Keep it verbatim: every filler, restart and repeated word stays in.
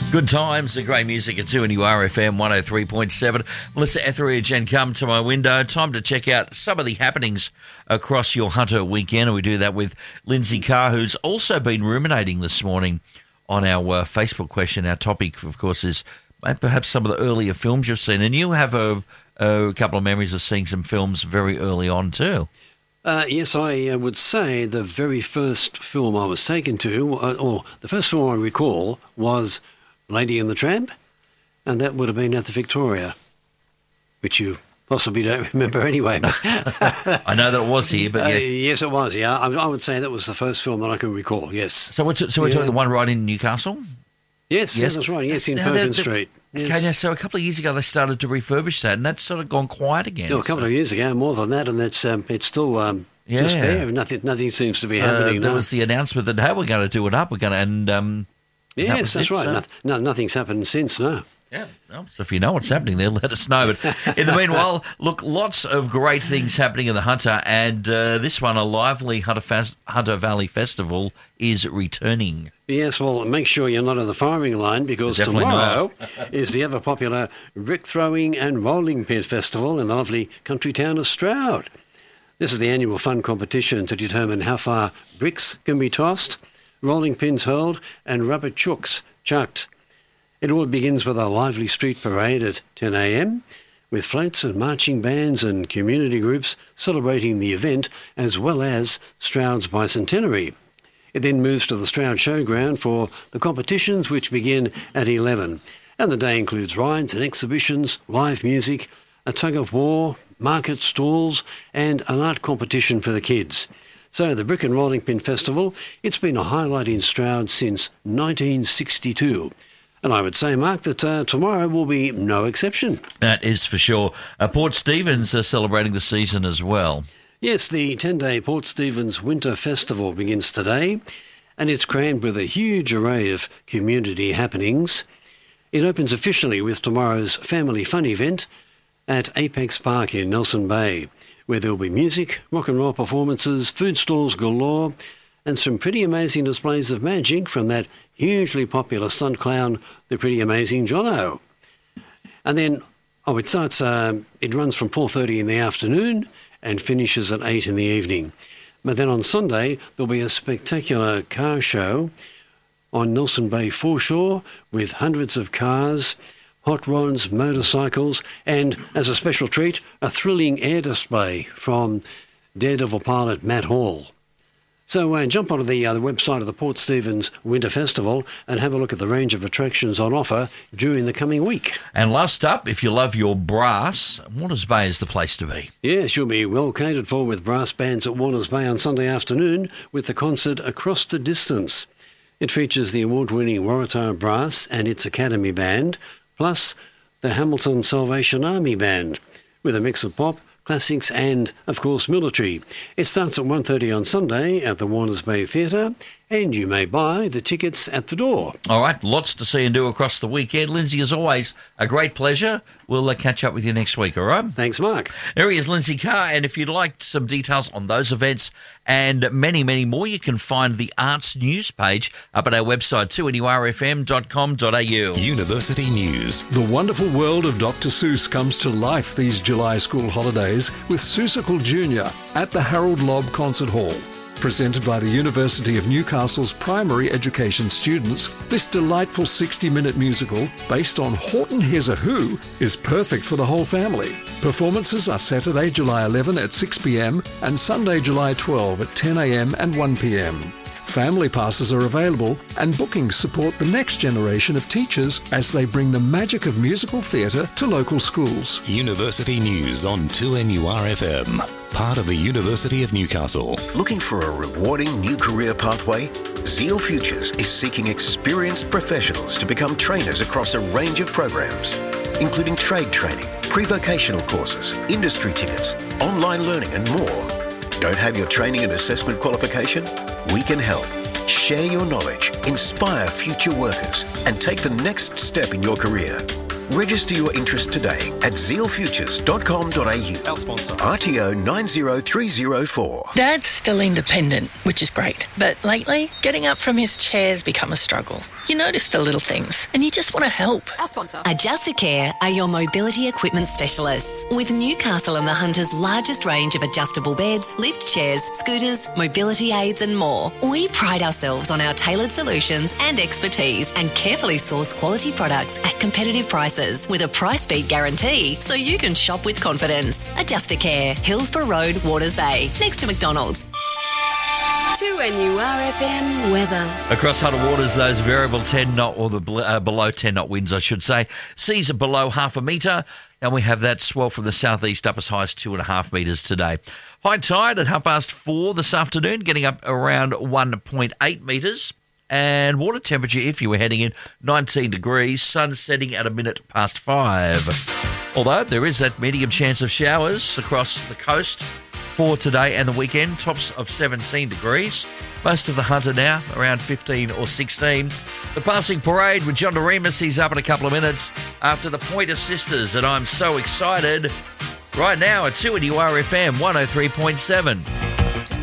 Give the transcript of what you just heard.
Good times, the great music at two N U R F M one oh three point seven. Melissa Etheridge and Come to My Window. Time to check out some of the happenings across your Hunter weekend. And we do that with Lindsay Carr, who's also been ruminating this morning on our uh, Facebook question. Our topic, of course, is perhaps some of the earlier films you've seen. And you have a, a couple of memories of seeing some films very early on too. Uh, yes, I uh, would say the very first film I was taken to, uh, or the first film I recall, was Lady and the Tramp, and that would have been at the Victoria, which you possibly don't remember anyway. I know that it was here, but yeah. Uh, yes, it was, yeah. I, I would say that was the first film that I can recall, yes. So we're, t- so we're yeah. talking the one right in Newcastle? Yes, yes, that's right, yes, in now, Perkins the, the, Street. Yes. Okay, now, so a couple of years ago they started to refurbish that, and that's sort of gone quiet again. Oh, a couple so. of years ago, more than that, and that's um, it's still um, yeah. just there. Nothing, nothing seems to be so happening there now. was the announcement that, hey, we're going to do it up, we're going to, and... Um, Yes, that that's it, right. so. No, no, nothing's happened since, no. Yeah, well, so if you know what's happening there, let us know. But in the meanwhile, look, lots of great things happening in the Hunter, and uh, this one, a lively Hunter, Fas- Hunter Valley Festival, is returning. Yes, well, make sure you're not on the firing line, because Definitely tomorrow is the ever-popular Brick Throwing and Rolling Pin Festival in the lovely country town of Stroud. This is the annual fun competition to determine how far bricks can be tossed, rolling pins hurled, and rubber chooks chucked. It all begins with a lively street parade at ten a.m, with floats and marching bands and community groups celebrating the event, as well as Stroud's bicentenary. It then moves to the Stroud Showground for the competitions, which begin at eleven. And the day includes rides and exhibitions, live music, a tug-of-war, market stalls, and an art competition for the kids. So the Brick and Rolling Pin Festival, it's been a highlight in Stroud since nineteen sixty-two. And I would say, Mark, that uh, tomorrow will be no exception. That is for sure. Uh, Port Stephens are celebrating the season as well. Yes, the ten-day Port Stephens Winter Festival begins today, and it's crammed with a huge array of community happenings. It opens officially with tomorrow's Family Fun event at Apex Park in Nelson Bay, where there'll be music, rock and roll performances, food stalls galore, and some pretty amazing displays of magic from that hugely popular stunt clown, the Pretty Amazing Jono. And then, oh, it starts, uh, it runs from four thirty in the afternoon and finishes at eight in the evening. But then on Sunday, there'll be a spectacular car show on Nelson Bay foreshore with hundreds of cars, hot rods, motorcycles, and, as a special treat, a thrilling air display from Daredevil pilot Matt Hall. So uh, jump onto the, uh, the website of the Port Stephens Winter Festival and have a look at the range of attractions on offer during the coming week. And last up, if you love your brass, Warners Bay is the place to be. Yes, you'll be well catered for with brass bands at Warners Bay on Sunday afternoon with the concert Across the Distance. It features the award-winning Waratah Brass and its Academy Band, plus the Hamilton Salvation Army Band, with a mix of pop, classics and, of course, military. It starts at one thirty on Sunday at the Warners Bay Theatre, and you may buy the tickets at the door. All right, lots to see and do across the weekend. Lindsay, as always, a great pleasure. We'll uh, catch up with you next week, all right? Thanks, Mark. There he is, Lindsay Carr, and if you'd like some details on those events and many, many more, you can find the Arts News page up at our website, two N U R F M dot com dot a u. University News. The wonderful world of Doctor Seuss comes to life these July school holidays with Seussical Junior at the Harold Lobb Concert Hall. Presented by the University of Newcastle's primary education students, this delightful sixty-minute musical, based on Horton Hears a Who, is perfect for the whole family. Performances are Saturday, July eleventh at six p.m. and Sunday, July twelfth at ten a.m. and one p.m. Family passes are available, and bookings support the next generation of teachers as they bring the magic of musical theatre to local schools. University News on two N U R F M, part of the University of Newcastle. Looking for a rewarding new career pathway? Zeal Futures is seeking experienced professionals to become trainers across a range of programs, including trade training, pre-vocational courses, industry tickets, online learning and more. Don't have your training and assessment qualification? We can help. Share your knowledge, inspire future workers, and take the next step in your career. Register your interest today at zeal futures dot com dot a u. Our sponsor. R T O nine zero three zero four. Dad's still independent, which is great. But lately, getting up from his chair's become a struggle. You notice the little things and you just want to help. Our sponsor. Adjustacare are your mobility equipment specialists with Newcastle and the Hunter's largest range of adjustable beds, lift chairs, scooters, mobility aids and more. We pride ourselves on our tailored solutions and expertise and carefully source quality products at competitive prices with a price beat guarantee so you can shop with confidence. Adjustacare, Hillsborough Road, Waters Bay, next to McDonald's. two N U R F M weather. Across Hunter Waters, those variable ten knot, or the uh, below ten knot winds, I should say. Seas are below half a metre, and we have that swell from the southeast up as high as two and a half metres today. High tide at half past four this afternoon, getting up around one point eight metres. And water temperature, if you were heading in, nineteen degrees. Sun setting at a minute past five. Although there is that medium chance of showers across the coast for today and the weekend. Tops of seventeen degrees. Most of the Hunter now around fifteen or sixteen. The passing parade with John DeRemus. He's up in a couple of minutes after the Pointer Sisters, and I'm so excited. Right now at two N U R F M one oh three point seven.